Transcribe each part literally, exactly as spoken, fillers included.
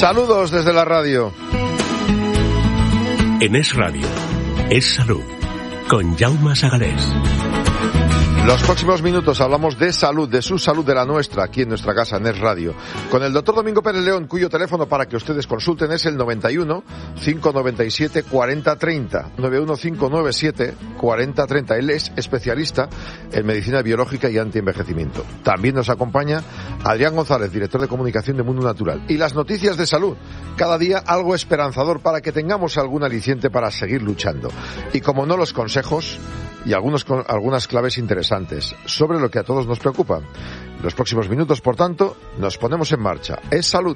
Saludos desde la radio. En Es Radio, Es Salud, con Jaume Sagalés. Los próximos minutos hablamos de salud, de su salud, de la nuestra, aquí en nuestra casa, en Es Radio, con el doctor Domingo Pérez León, cuyo teléfono para que ustedes consulten es el noventa y uno, cinco noventa y siete, cuarenta treinta, noventa y uno, cinco noventa y siete, cuarenta treinta. Él es especialista en medicina biológica y antienvejecimiento. También nos acompaña Adrián González, director de comunicación de Mundo Natural. Y las noticias de salud, cada día algo esperanzador para que tengamos algún aliciente para seguir luchando. Y como no, los consejos y algunos, algunas claves interesantes sobre lo que a todos nos preocupa. En los próximos minutos, por tanto, nos ponemos en marcha. Es salud.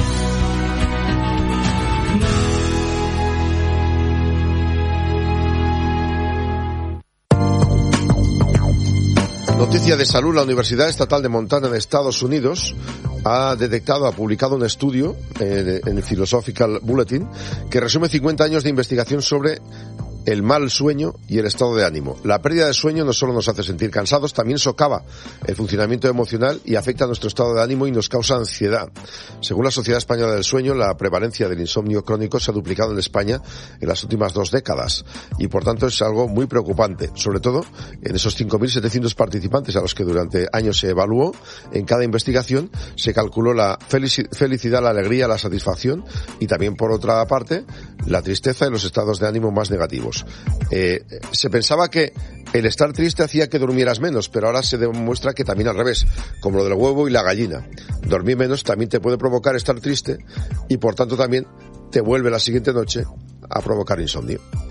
Noticia de salud. La Universidad Estatal de Montana de Estados Unidos ha detectado, ha publicado un estudio eh, en el Philosophical Bulletin que resume cincuenta años de investigación sobre el mal sueño y el estado de ánimo. La pérdida de sueño no solo nos hace sentir cansados, también socava el funcionamiento emocional y afecta a nuestro estado de ánimo y nos causa ansiedad. Según la Sociedad Española del Sueño, la prevalencia del insomnio crónico se ha duplicado en España en las últimas dos décadas y, por tanto, es algo muy preocupante, sobre todo en esos cinco mil setecientos participantes a los que durante años se evaluó. En cada investigación se calculó la felicidad, la alegría, la satisfacción y también, por otra parte, la tristeza y los estados de ánimo más negativos. Eh, se pensaba que el estar triste hacía que durmieras menos, pero ahora se demuestra que también al revés, como lo del huevo y la gallina. Dormir menos también te puede provocar estar triste y por tanto también te vuelve la siguiente noche a provocar insomnio.